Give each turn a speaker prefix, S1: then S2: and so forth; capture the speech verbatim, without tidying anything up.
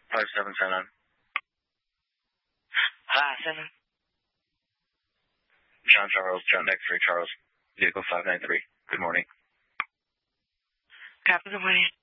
S1: five seven seven.
S2: five seven.
S1: John Charles, John X-ray Charles, vehicle five nine three. Good morning.
S2: Copy, good morning.